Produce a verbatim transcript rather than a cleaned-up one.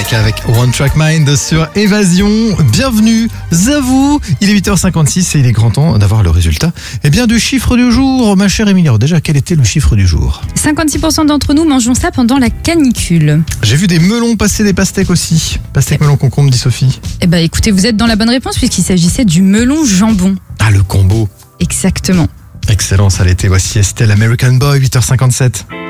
Metallica avec One Track Mind sur Évasion. Bienvenue à vous. Il est huit heures cinquante-six et il est grand temps d'avoir le résultat eh bien, du chiffre du jour. Ma chère Emilia, déjà, quel était le chiffre du jour? cinquante-six pour cent d'entre nous mangeons ça pendant la canicule. J'ai vu des melons passer, des pastèques aussi. Pastèque, melon, concombre, dit Sophie. Eh ben, écoutez, vous êtes dans la bonne réponse puisqu'il s'agissait du melon jambon. Ah, le combo. Exactement. Excellent, ça l'était. Voici Estelle, American Boy, huit heures cinquante-sept.